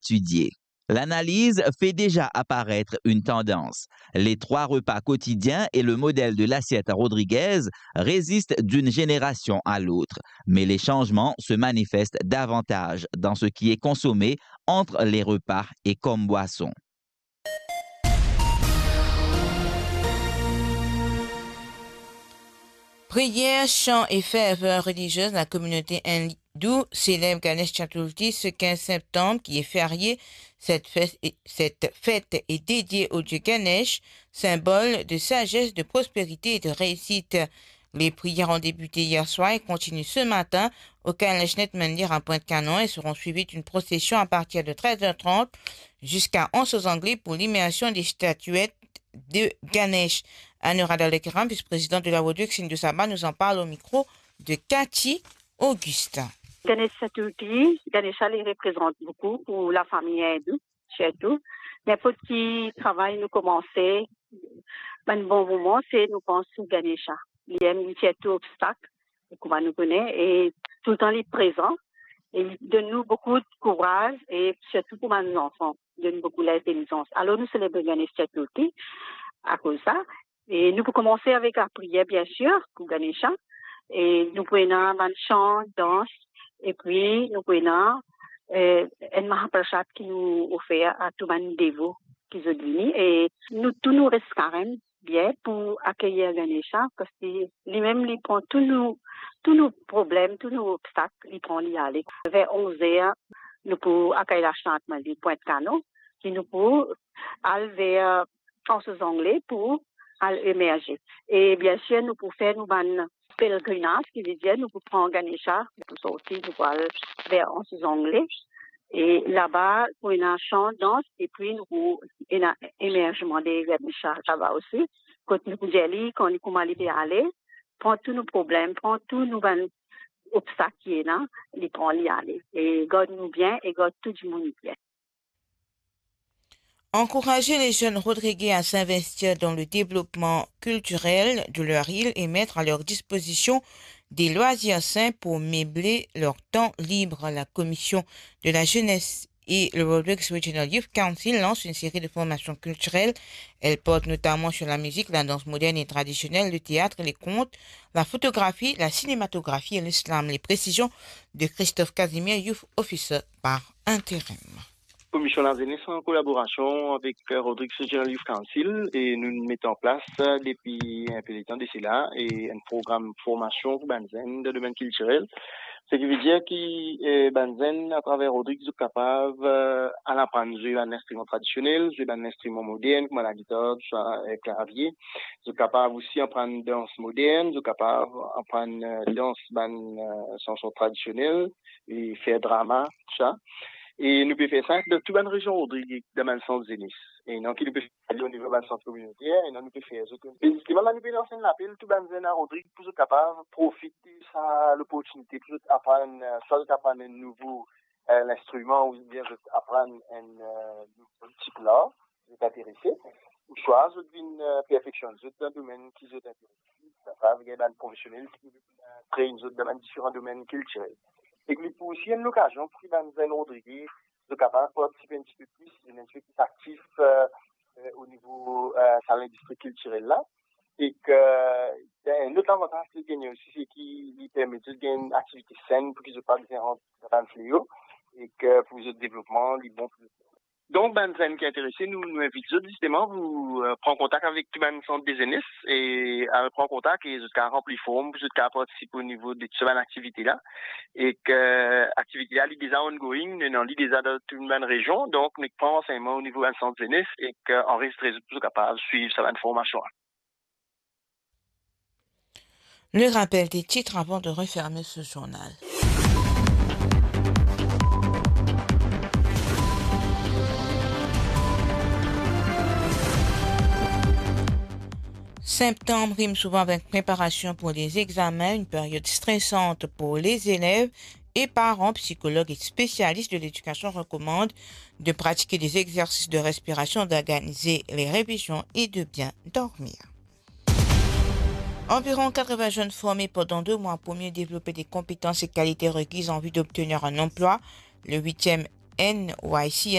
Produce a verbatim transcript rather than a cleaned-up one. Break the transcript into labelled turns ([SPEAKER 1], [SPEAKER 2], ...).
[SPEAKER 1] étudiés. L'analyse fait déjà apparaître une tendance. Les trois repas quotidiens et le modèle de l'assiette Rodriguez résistent d'une génération à l'autre, mais les changements se manifestent davantage dans ce qui est consommé entre les repas et comme boisson.
[SPEAKER 2] Prières, chants et ferveurs religieuses, la communauté hindoue célèbre Ganesh Chaturthi ce quinze septembre qui est férié. Cette fête, est, cette fête est dédiée au dieu Ganesh, symbole de sagesse, de prospérité et de réussite. Les prières ont débuté hier soir et continuent ce matin au Kaleshnet Mandir à Pointe-Canon et seront suivies d'une procession à partir de treize heures trente jusqu'à onze heures anglais pour l'immersion des statuettes de Ganesh. Anne Radalekaram, vice-présidente de la Woduxine de Saba, nous en parle au micro de Cathy Augustin.
[SPEAKER 3] Ganesh Chaturthi, Ganesha les représente beaucoup pour la famille hindoue, surtout. N'importe qui travaille, nous commencer, un bon moment, c'est nous penser Ganesha. Il y a un certain obstacle, comme nous connaît, et tout le temps il est présent. Et il donne nous beaucoup de courage, et surtout pour nos enfants, il donne beaucoup d'intelligence. Alors nous célébrons Ganesh Chaturthi à cause de ça. Et nous pouvons commencer avec la prière, bien sûr, pour Ganesha. Et nous pouvons avoir un chant, danse, et puis nous pouvons euh, un Mahaprasad qui nous offre à tous les dévots qui sont venus. Et nous, tout nous reste quand même bien pour accueillir Ganesha, parce que lui-même, il prend tous nos, tous nos problèmes, tous nos obstacles, il prend l'y aller. Vers onze heures, nous pouvons accueillir la chante de Pointe-Canon, qui nous pouvons aller vers Français anglais pour à émerger. Et bien sûr, nous pouvons faire nous un pèlerinage, qui veut dire nous pouvons prendre Ganesha, nous pouvons sortir, nous pouvons aller vers les Anglais. Et là-bas, pour une chant, danse, et puis nous pouvons un émergement des Ganesha là-bas aussi. Quand nous pouvons aller, quand nous pouvons aller, prendre tous nos problèmes, prendre tous nos obstacles qui sont là, les prendre y aller. Et garde nous bien, et garde tout le monde bien.
[SPEAKER 2] Encourager les jeunes Rodriguais à s'investir dans le développement culturel de leur île et mettre à leur disposition des loisirs sains pour meubler leur temps libre. La commission de la jeunesse et le Rodrigues Regional Youth Council lance une série de formations culturelles. Elle porte notamment sur la musique, la danse moderne et traditionnelle, le théâtre, les contes, la photographie, la cinématographie et l'islam. Les précisions de Christophe Casimir, Youth Officer par intérim.
[SPEAKER 4] Commission la jeunesse en collaboration avec Rodrigues Regional Youth Council et nous mettons en place depuis un peu de temps d'ici là et un programme de formation pour Banzen de domaine culturel. Ce qui veut dire que Banzen à travers Rodrigues est capable à l'apprendre à jouer un instrument traditionnel, jouer un instrument moderne comme la guitare, le clavier. Est capable aussi d'apprendre danse moderne, est capable d'apprendre danse ban chanson traditionnelle et faire drama, tout ça. Et nous pouvons faire ça dans toute la région Rodrigue, dans le centre Zénis. Et donc, nous pouvons faire au niveau de centre communautaire, et nous pouvons faire ça. Et justement, nous pouvons lancer un appel, tout le monde à Rodrigue, pour être capable de profiter de l'opportunité, pour apprendre, soit apprendre un nouveau euh, instrument, ou bien apprendre un euh, nouveau type là, vous êtes intéressé, ou soit vous devez euh, perfectionner, vous êtes dans un domaine qui vous est intéressé. Vous avez un professionnel qui vous créer une autre dans différents domaines culturels. Et puis, pour aussi une occasion pour Banzen Rodriguez de capable de participer un petit peu plus, un petit peu plus actif euh, euh, au niveau euh, de l'industrie culturelle là. Et que, euh, un autre avantage qu'il gagne aussi, c'est qu'il permet de gagner une activité saine pour qu'ils ne soient pas différents de fléaux et que pour le développement, les bons plus. Donc, Banzen qui est intéressé, nous, nous invitons justement, vous euh, prendre contact avec tout le centre des jeunesses et à prendre contact et jusqu'à remplir forme, jusqu'à participer au niveau de cette activité-là. Et que l'activité là, elle est déjà ongoing, nous avons déjà dans toute une région, donc nous prenons enseignement au niveau du centre jeunesse et qu'on reste très capable de suivre cette information.
[SPEAKER 2] Le rappel des titres avant de refermer ce journal. Septembre rime souvent avec préparation pour les examens, une période stressante pour les élèves et parents, psychologues et spécialistes de l'éducation recommandent de pratiquer des exercices de respiration, d'organiser les révisions et de bien dormir. Environ quatre-vingts jeunes formés pendant deux mois pour mieux développer des compétences et qualités requises en vue d'obtenir un emploi. Le huitième N Y C